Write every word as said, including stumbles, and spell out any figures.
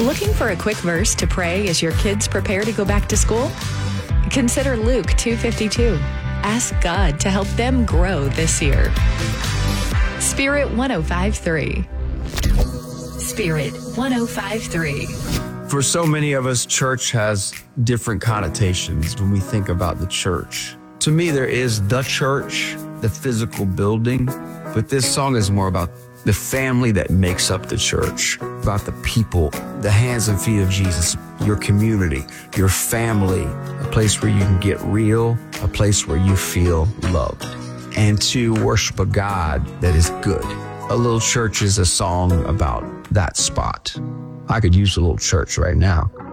Looking for a quick verse to pray as your kids prepare to go back to school? Consider Luke two fifty-two. Ask God to help them grow this year. Spirit one oh five point three. Spirit one oh five point three. For so many of us, church has different connotations when we think about the church. To me, there is the church, the physical building, but this song is more about the family that makes up the church, about the people, the hands and feet of Jesus, your community, your family, a place where you can get real, a place where you feel loved, and to worship a God that is good. A Little Church is a song about that spot. I could use a little church right now.